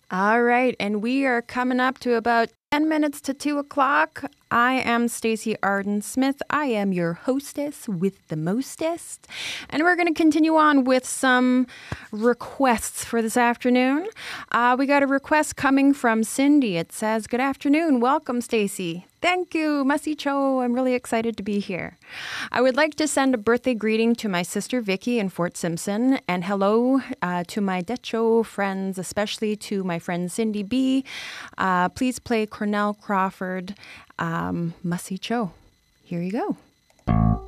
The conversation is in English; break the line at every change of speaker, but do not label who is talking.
All right, and we are coming up to about 10 minutes to 2 o'clock. I am Stacey Arden Smith. I am your hostess with the mostest. And we're going to continue on with some requests for this afternoon. We got a request coming from Cindy. It says, "Good afternoon. Welcome, Stacey. Thank you, Masi Cho. I'm really excited to be here. I would like to send a birthday greeting to my sister Vicky in Fort Simpson, and hello to my Decho friends, especially to my friend Cindy B. Please play Cornell Crawford, Masi Cho. Here you go."